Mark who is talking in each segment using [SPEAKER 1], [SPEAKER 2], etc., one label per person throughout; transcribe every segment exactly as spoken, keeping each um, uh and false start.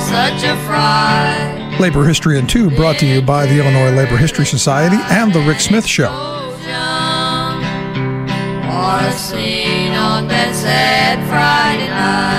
[SPEAKER 1] such a fright.
[SPEAKER 2] Labor History in Two, brought to you by the Illinois Labor History Society and The Rick Smith Show.
[SPEAKER 1] Or seen on that sad Friday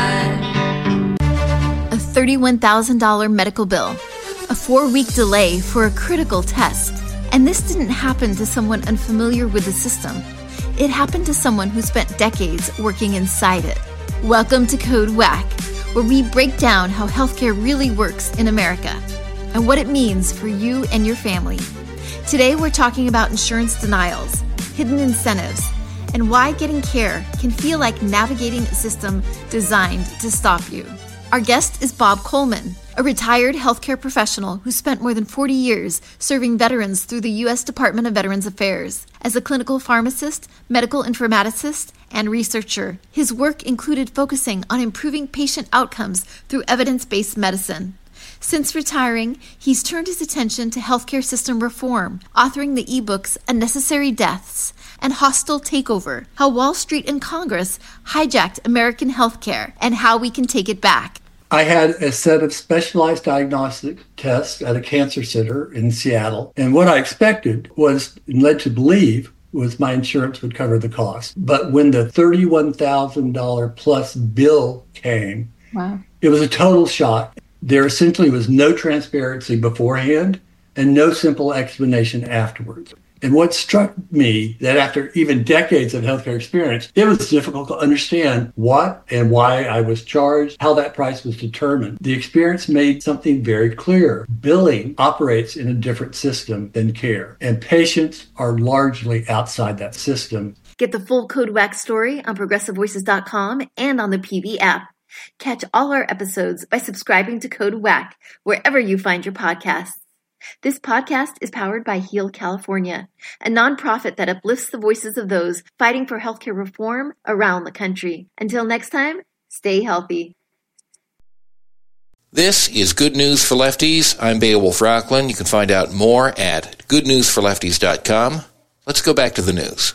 [SPEAKER 1] night.
[SPEAKER 3] A thirty-one thousand dollars medical bill, a four-week delay for a critical test. And this didn't happen to someone unfamiliar with the system. It happened to someone who spent decades working inside it. Welcome to Code Whack, where we break down how healthcare really works in America and what it means for you and your family. Today, we're talking about insurance denials, hidden incentives, and why getting care can feel like navigating a system designed to stop you. Our guest is Bob Coleman, a retired healthcare professional who spent more than forty years serving veterans through the U S Department of Veterans Affairs. As a clinical pharmacist, medical informaticist, and researcher, his work included focusing on improving patient outcomes through evidence-based medicine. Since retiring, he's turned his attention to healthcare system reform, authoring the ebooks Unnecessary Deaths and Hostile Takeover, How Wall Street and Congress Hijacked American Healthcare and How We Can Take It Back.
[SPEAKER 4] I had a set of specialized diagnostic tests at a cancer center in Seattle. And what I expected was, and led to believe, was my insurance would cover the cost. But when the thirty-one thousand dollars plus bill came, wow. It was a total shock. There essentially was no transparency beforehand and no simple explanation afterwards. And what struck me, that after even decades of healthcare experience, it was difficult to understand what and why I was charged, how that price was determined. The experience made something very clear. Billing operates in a different system than care, and patients are largely outside that system.
[SPEAKER 3] Get the full Code Whack story on progressive voices dot com and on the P V app. Catch all our episodes by subscribing to Code Whack wherever you find your podcasts. This podcast is powered by Heal California, a nonprofit that uplifts the voices of those fighting for healthcare reform around the country. Until next time, stay healthy.
[SPEAKER 5] This is Good News for Lefties. I'm Beowulf Rockland. You can find out more at good news for lefties dot com. Let's go back to the news.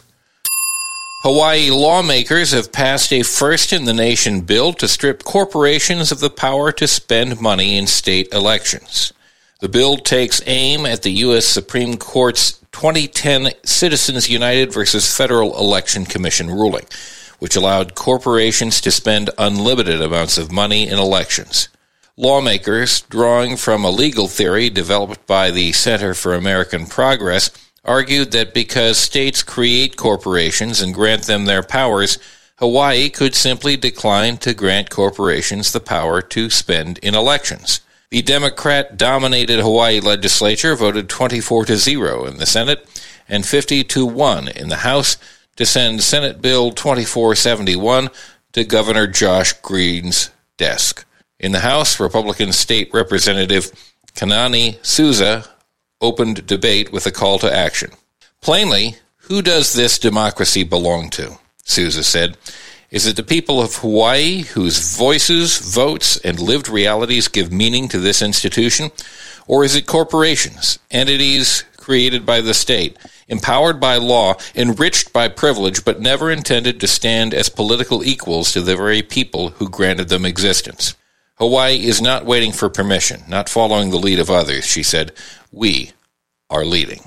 [SPEAKER 5] Hawaii lawmakers have passed a first-in-the-nation bill to strip corporations of the power to spend money in state elections. The bill takes aim at the U S Supreme Court's twenty ten Citizens United versus Federal Election Commission ruling, which allowed corporations to spend unlimited amounts of money in elections. Lawmakers, drawing from a legal theory developed by the Center for American Progress, argued that because states create corporations and grant them their powers, Hawaii could simply decline to grant corporations the power to spend in elections. The Democrat-dominated Hawaii legislature voted twenty-four to zero in the Senate and fifty to one in the House to send Senate Bill twenty-four seventy-one to Governor Josh Green's desk. In the House, Republican State Representative Kanani Souza opened debate with a call to action. Plainly, who does this democracy belong to? Souza said. Is it the people of Hawaii whose voices, votes, and lived realities give meaning to this institution? Or is it corporations, entities created by the state, empowered by law, enriched by privilege, but never intended to stand as political equals to the very people who granted them existence? Hawaii is not waiting for permission, not following the lead of others, she said. We are leading.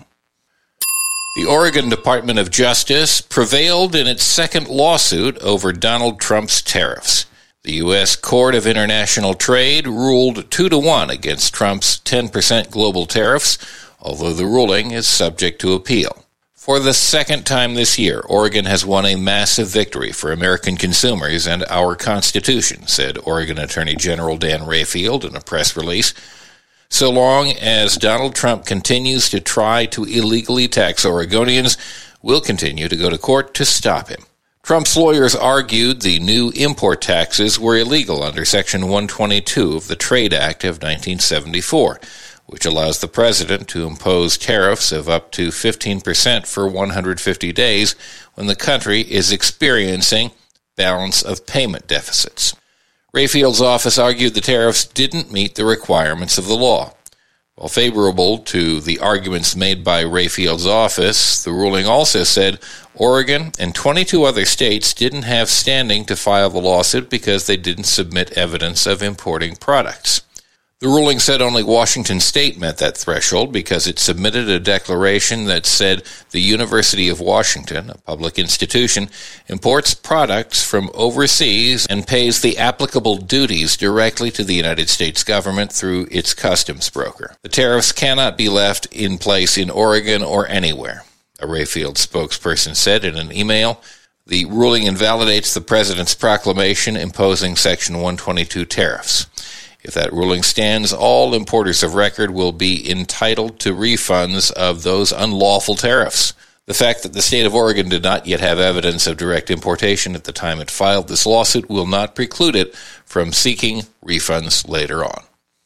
[SPEAKER 5] The Oregon Department of Justice prevailed in its second lawsuit over Donald Trump's tariffs. The U S Court of International Trade ruled two to one against Trump's ten percent global tariffs, although the ruling is subject to appeal. For the second time this year, Oregon has won a massive victory for American consumers and our Constitution, said Oregon Attorney General Dan Rayfield in a press release. So long as Donald Trump continues to try to illegally tax Oregonians, we'll continue to go to court to stop him. Trump's lawyers argued the new import taxes were illegal under Section one twenty-two of the Trade Act of nineteen seventy-four, which allows the president to impose tariffs of up to fifteen percent for one hundred fifty days when the country is experiencing balance of payment deficits. Rayfield's office argued the tariffs didn't meet the requirements of the law. While favorable to the arguments made by Rayfield's office, the ruling also said Oregon and twenty-two other states didn't have standing to file the lawsuit because they didn't submit evidence of importing products. The ruling said only Washington State met that threshold because it submitted a declaration that said the University of Washington, a public institution, imports products from overseas and pays the applicable duties directly to the United States government through its customs broker. The tariffs cannot be left in place in Oregon or anywhere, a Rayfield spokesperson said in an email. The ruling invalidates the president's proclamation imposing Section one twenty-two tariffs. If that ruling stands, all importers of record will be entitled to refunds of those unlawful tariffs. The fact that the state of Oregon did not yet have evidence of direct importation at the time it filed this lawsuit will not preclude it from seeking refunds later on.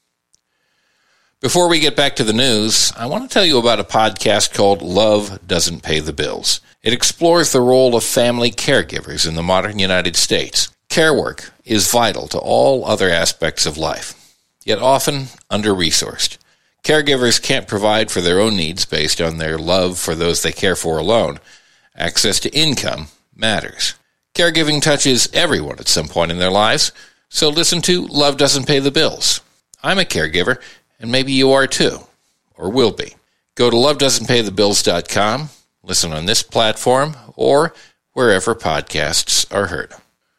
[SPEAKER 5] Before we get back to the news, I want to tell you about a podcast called Love Doesn't Pay the Bills. It explores the role of family caregivers in the modern United States. Care work is vital to all other aspects of life, yet often under-resourced. Caregivers can't provide for their own needs based on their love for those they care for alone. Access to income matters. Caregiving touches everyone at some point in their lives, so listen to Love Doesn't Pay the Bills. I'm a caregiver, and maybe you are too, or will be. Go to love doesn't pay the bills dot com, listen on this platform, or wherever podcasts are heard.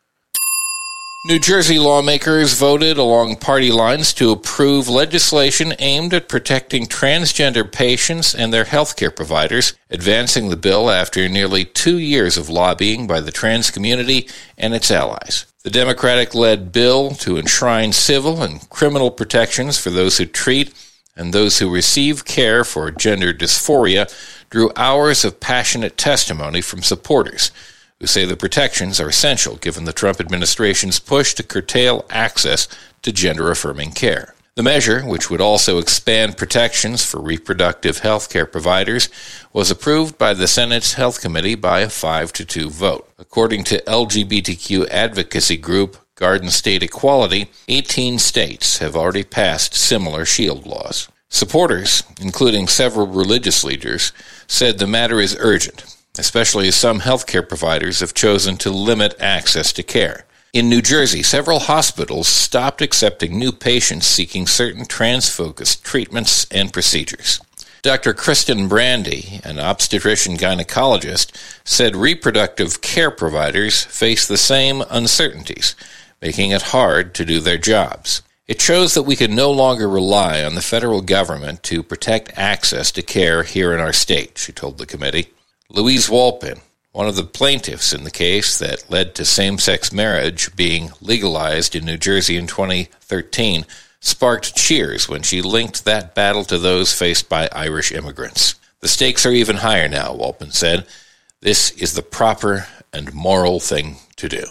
[SPEAKER 5] New Jersey lawmakers voted along party lines to approve legislation aimed at protecting transgender patients and their healthcare providers, advancing the bill after nearly two years of lobbying by the trans community and its allies. The Democratic-led bill to enshrine civil and criminal protections for those who treat and those who receive care for gender dysphoria drew hours of passionate testimony from supporters, who say the protections are essential given the Trump administration's push to curtail access to gender-affirming care. The measure, which would also expand protections for reproductive health care providers, was approved by the Senate's Health Committee by a five to two vote. According to L G B T Q advocacy group Garden State Equality, eighteen states have already passed similar shield laws. Supporters, including several religious leaders, said the matter is urgent, especially as some healthcare providers have chosen to limit access to care. In New Jersey, several hospitals stopped accepting new patients seeking certain trans-focused treatments and procedures. Doctor Kristen Brandy, an obstetrician-gynecologist, said reproductive care providers face the same uncertainties, making it hard to do their jobs. It shows that we can no longer rely on the federal government to protect access to care here in our state, she told the committee. Louise Walpin, one of the plaintiffs in the case that led to same-sex marriage being legalized in New Jersey in twenty thirteen, sparked cheers when she linked that battle to those faced by Irish immigrants. The stakes are even higher now, Walpin said. This is the proper and moral thing to do.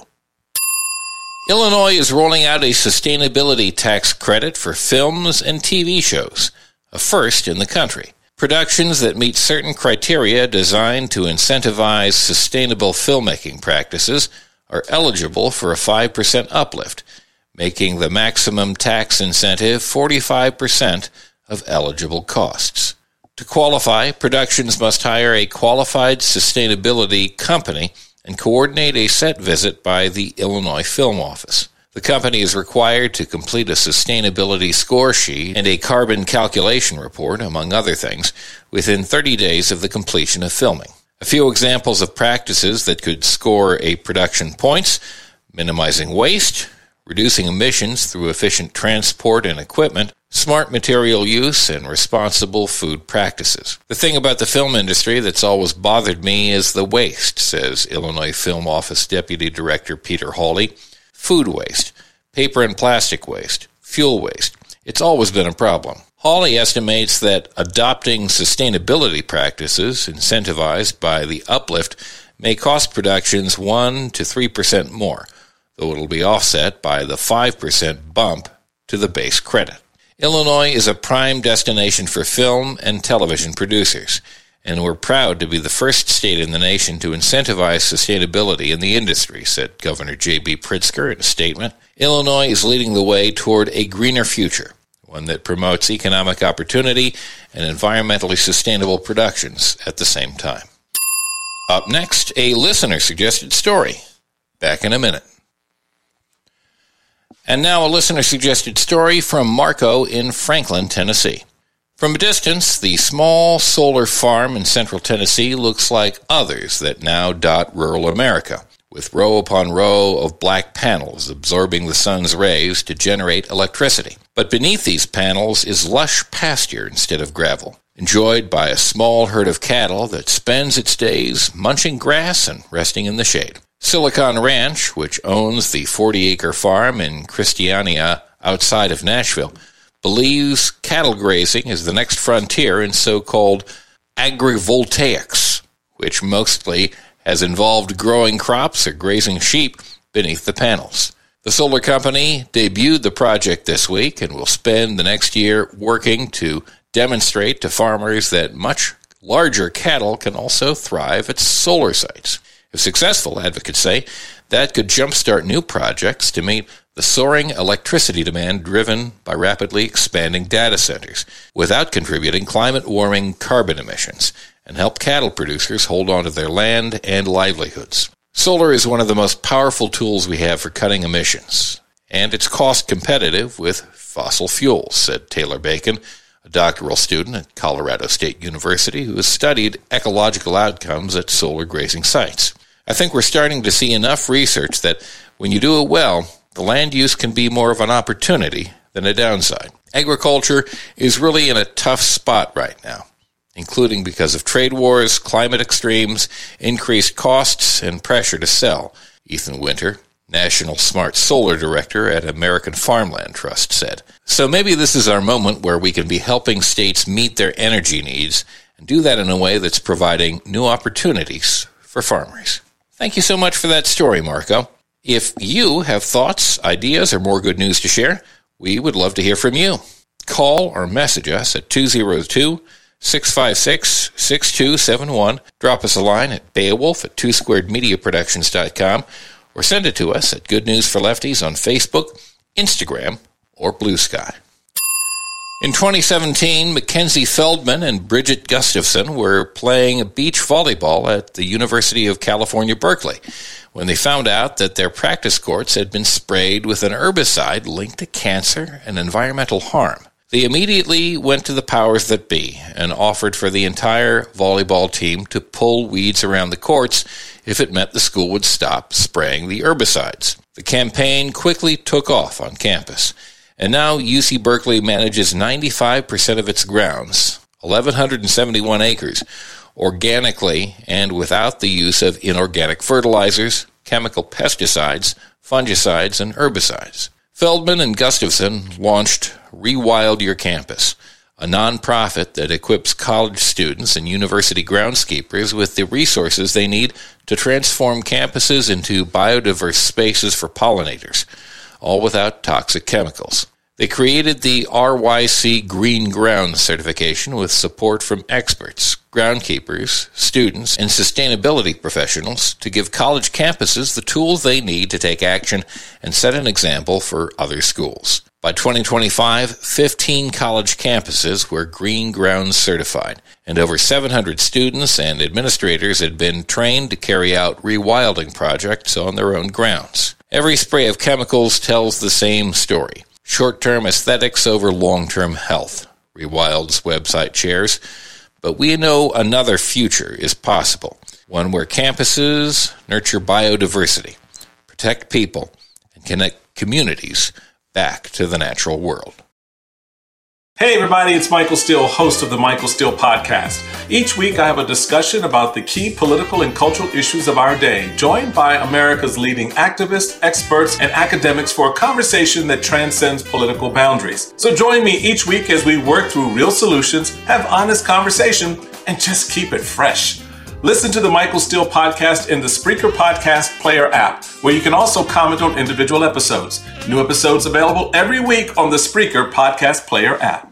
[SPEAKER 5] Illinois is rolling out a sustainability tax credit for films and T V shows, a first in the country. Productions that meet certain criteria designed to incentivize sustainable filmmaking practices are eligible for a five percent uplift, making the maximum tax incentive forty-five percent of eligible costs. To qualify, productions must hire a qualified sustainability company and coordinate a set visit by the Illinois Film Office. The company is required to complete a sustainability score sheet and a carbon calculation report, among other things, within thirty days of the completion of filming. A few examples of practices that could score a production points: minimizing waste, reducing emissions through efficient transport and equipment, smart material use, and responsible food practices. The thing about the film industry that's always bothered me is the waste, says Illinois Film Office Deputy Director Peter Hawley. Food waste, paper and plastic waste, fuel waste. It's always been a problem. Hawley estimates that adopting sustainability practices incentivized by the uplift may cost productions one to three percent more, though it'll be offset by the five percent bump to the base credit. Illinois is a prime destination for film and television producers, and we're proud to be the first state in the nation to incentivize sustainability in the industry, said Governor J B Pritzker in a statement. Illinois is leading the way toward a greener future, one that promotes economic opportunity and environmentally sustainable productions at the same time. Up next, a listener-suggested story. Back in a minute. And now a listener-suggested story from Marco in Franklin, Tennessee. From a distance, the small solar farm in central Tennessee looks like others that now dot rural America, with row upon row of black panels absorbing the sun's rays to generate electricity. But beneath these panels is lush pasture instead of gravel, enjoyed by a small herd of cattle that spends its days munching grass and resting in the shade. Silicon Ranch, which owns the forty-acre farm in Christiania outside of Nashville, believes cattle grazing is the next frontier in so-called agrivoltaics, which mostly has involved growing crops or grazing sheep beneath the panels. The solar company debuted the project this week and will spend the next year working to demonstrate to farmers that much larger cattle can also thrive at solar sites. If successful, advocates say, that could jumpstart new projects to meet the soaring electricity demand driven by rapidly expanding data centers, without contributing climate-warming carbon emissions, and help cattle producers hold on to their land and livelihoods. Solar is one of the most powerful tools we have for cutting emissions, and it's cost competitive with fossil fuels, said Taylor Bacon, a doctoral student at Colorado State University who has studied ecological outcomes at solar grazing sites. I think we're starting to see enough research that when you do it well, the land use can be more of an opportunity than a downside. Agriculture is really in a tough spot right now, including because of trade wars, climate extremes, increased costs, and pressure to sell, Ethan Winter, National Smart Solar Director at American Farmland Trust, said. So maybe this is our moment where we can be helping states meet their energy needs and do that in a way that's providing new opportunities for farmers. Thank you so much for that story, Marco. If you have thoughts, ideas, or more good news to share, we would love to hear from you. Call or message us at two oh two, six five six, six two seven one. Drop us a line at Beowulf at two squared media productions dot com or send it to us at Good News for Lefties on Facebook, Instagram, or Blue Sky. In twenty seventeen, Mackenzie Feldman and Bridget Gustafson were playing beach volleyball at the University of California, Berkeley, when they found out that their practice courts had been sprayed with an herbicide linked to cancer and environmental harm. They immediately went to the powers that be and offered for the entire volleyball team to pull weeds around the courts if it meant the school would stop spraying the herbicides. The campaign quickly took off on campus, and now U C Berkeley manages ninety-five percent of its grounds, one thousand one hundred seventy-one acres, organically and without the use of inorganic fertilizers, chemical pesticides, fungicides, and herbicides. Feldman and Gustafson launched Rewild Your Campus, a nonprofit that equips college students and university groundskeepers with the resources they need to transform campuses into biodiverse spaces for pollinators, all without toxic chemicals. They created the R Y C Green Ground certification with support from experts, groundkeepers, students, and sustainability professionals to give college campuses the tools they need to take action and set an example for other schools. By twenty twenty-five, fifteen college campuses were Green Ground certified, and over seven hundred students and administrators had been trained to carry out rewilding projects on their own grounds. Every spray of chemicals tells the same story. Short-term aesthetics over long-term health, Rewild's website shares. But we know another future is possible, one where campuses nurture biodiversity, protect people, and connect communities back to the natural world.
[SPEAKER 6] Hey everybody, it's Michael Steele, host of the Michael Steele Podcast. Each week I have a discussion about the key political and cultural issues of our day, joined by America's leading activists, experts, and academics for a conversation that transcends political boundaries. So join me each week as we work through real solutions, have honest conversation, and just keep it fresh. Listen to the Michael Steele Podcast in the Spreaker Podcast Player app, where you can also comment on individual episodes. New episodes available every week on the Spreaker Podcast Player app.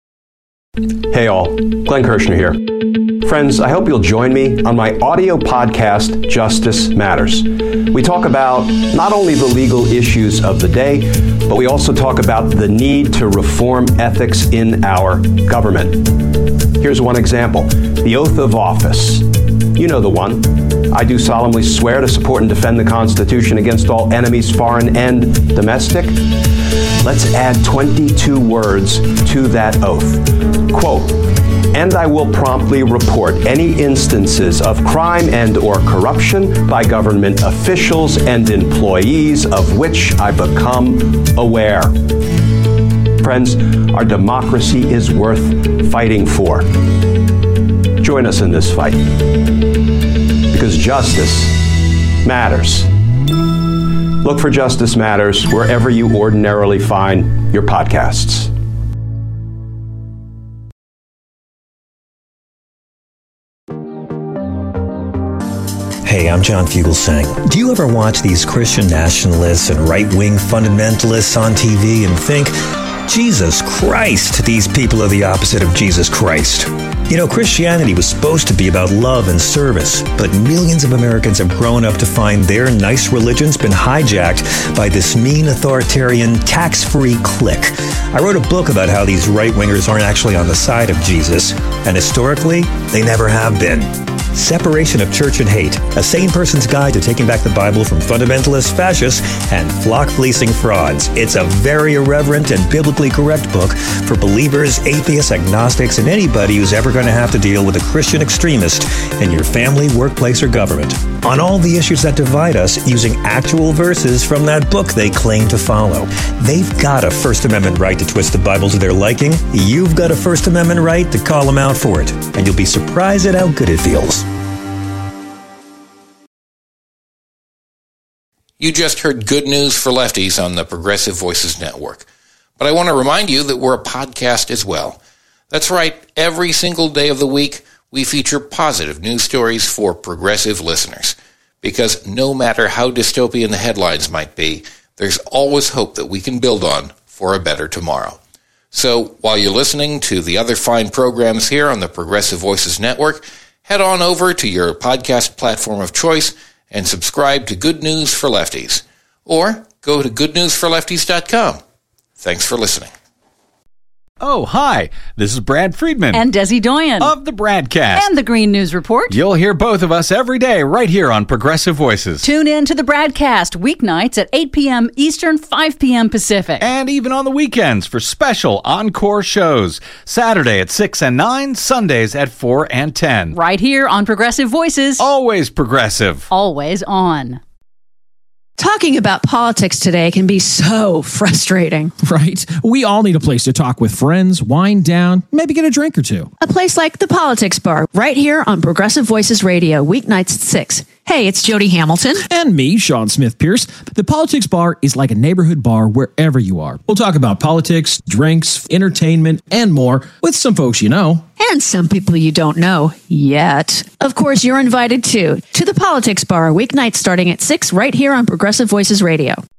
[SPEAKER 7] Hey all, Glenn Kirshner here. Friends, I hope you'll join me on my audio podcast, Justice Matters. We talk about not only the legal issues of the day, but we also talk about the need to reform ethics in our government. Here's one example, the oath of office. You know the one. I do solemnly swear to support and defend the Constitution against all enemies, foreign and domestic. Let's add twenty-two words to that oath. Quote, and I will promptly report any instances of crime and or corruption by government officials and employees of which I become aware. Friends, our democracy is worth fighting for. Join us in this fight, because justice matters. Look for Justice Matters wherever you ordinarily find your podcasts.
[SPEAKER 8] Hey, I'm John Fugelsang. Do you ever watch these Christian nationalists and right-wing fundamentalists on T V and think, Jesus Christ, these people are the opposite of Jesus Christ? You know, Christianity was supposed to be about love and service, but millions of Americans have grown up to find their nice religion's been hijacked by this mean authoritarian tax-free clique. I wrote a book about how these right-wingers aren't actually on the side of Jesus, and historically, they never have been. Separation of Church and Hate, a sane person's guide to taking back the Bible from fundamentalist fascists and flock-fleecing frauds. It's a very irreverent and biblically correct book for believers, atheists, agnostics, and anybody who's ever going to have to deal with a Christian extremist in your family, workplace, or government. On all the issues that divide us, using actual verses from that book they claim to follow. They've got a First Amendment right to twist the Bible to their liking. You've got a First Amendment right to call them out for it. And you'll be surprised at how good it feels.
[SPEAKER 5] You just heard Good News for Lefties on the Progressive Voices Network. But I want to remind you that we're a podcast as well. That's right, every single day of the week, we feature positive news stories for progressive listeners. Because no matter how dystopian the headlines might be, there's always hope that we can build on for a better tomorrow. So while you're listening to the other fine programs here on the Progressive Voices Network, head on over to your podcast platform of choice and subscribe to Good News for Lefties. Or go to good news for lefties dot com. Thanks for listening.
[SPEAKER 9] Oh, hi. This is Brad Friedman.
[SPEAKER 10] And Desi Doyen.
[SPEAKER 9] Of the Bradcast.
[SPEAKER 10] And the Green News Report.
[SPEAKER 9] You'll hear both of us every day right here on Progressive Voices.
[SPEAKER 10] Tune in to the Bradcast weeknights at eight p.m. Eastern, five p.m. Pacific.
[SPEAKER 9] And even on the weekends for special encore shows. Saturday at six and nine, Sundays at four and ten.
[SPEAKER 10] Right here on Progressive Voices.
[SPEAKER 9] Always progressive.
[SPEAKER 10] Always on.
[SPEAKER 11] Talking about politics today can be so frustrating.
[SPEAKER 12] Right? We all need a place to talk with friends, wind down, maybe get a drink or two.
[SPEAKER 11] A place like the Politics Bar, right here on Progressive Voices Radio, weeknights at six. Hey, it's Jody Hamilton.
[SPEAKER 12] And me, Sean Smith Pierce. The Politics Bar is like a neighborhood bar wherever you are. We'll talk about politics, drinks, entertainment, and more with some folks you know.
[SPEAKER 11] And some people you don't know yet. Of course, you're invited too to the Politics Bar, weeknights starting at six right here on Progressive Voices Radio.